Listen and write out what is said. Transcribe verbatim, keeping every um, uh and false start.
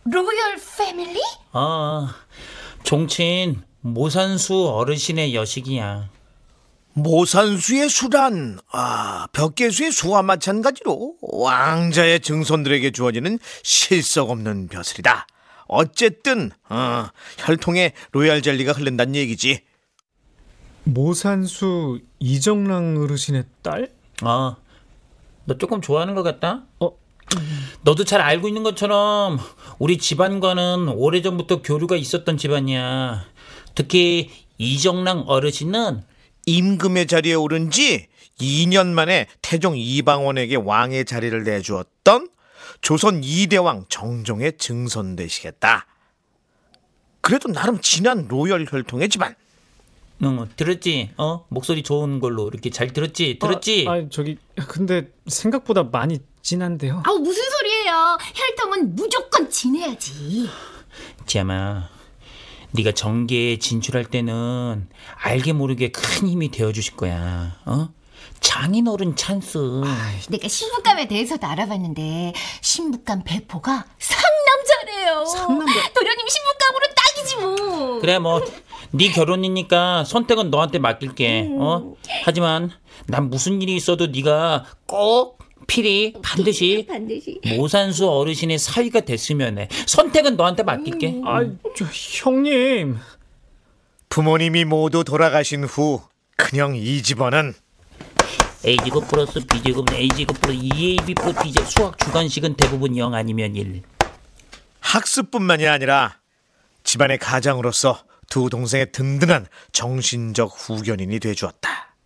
로열 패밀리? 어, 종친 모산수 어르신의 여식이야. 모산수의 수란, 아, 벽계수의 수와 마찬가지로 왕자의 증손들에게 주어지는 실속 없는 벼슬이다. 어쨌든 어, 혈통에 로얄 젤리가 흐른다는 얘기지. 모산수 이정랑 어르신의 딸? 어, 너 조금 좋아하는 것 같다? 어? 너도 잘 알고 있는 것처럼 우리 집안과는 오래전부터 교류가 있었던 집안이야. 특히 이정랑 어르신은 임금의 자리에 오른 지 이 년 만에 태종 이방원에게 왕의 자리를 내주었던 조선 이 대 왕 정종의 증손되시겠다. 그래도 나름 진한 로열 혈통의 집안. 응, 들었지? 어? 목소리 좋은 걸로 이렇게 잘 들었지? 들었지? 아, 아 저기 근데 생각보다 많이 진한데요. 아우 무슨 소리예요? 혈통은 무조건 지내야지. 지아마, 네가 정계에 진출할 때는 알게 모르게 큰 힘이 되어주실 거야. 어? 장인어른 찬스. 내가 신부감에 대해서도 알아봤는데 신부감 배포가 상남자래요. 상남자? 도련님 신부감으로 딱이지 뭐. 그래 뭐 네 결혼이니까 선택은 너한테 맡길게. 어? 하지만 난 무슨 일이 있어도 네가 꼭 필히 반드시 반드시. 모산수 어르신의 사위가 됐으면 해. 선택은 너한테 맡길게. 아, 저 형님. 부모님이 모두 돌아가신 후 그냥 이 집안은 A제곱 플러스 B제곱 A제곱 플러스 이 에이비 플러스 B제 수학 주관식은 대부분 영 아니면 일. 학습뿐만이 아니라 집안의 가장으로서 두 동생의 든든한 정신적 후견인이 돼주었다.